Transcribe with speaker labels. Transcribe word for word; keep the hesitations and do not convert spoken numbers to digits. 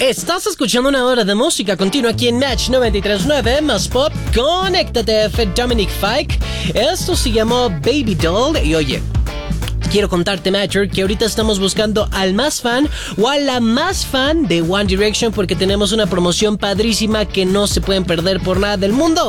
Speaker 1: Estás escuchando una hora de música continua aquí en Match noventa y tres punto nueve más pop. Conéctate, F. Dominic Fike. Esto se llamó Baby Doll. Y oye, quiero contarte, Matcher, que ahorita estamos buscando al más fan o a la más fan de One Direction porque tenemos una promoción padrísima que no se pueden perder por nada del mundo.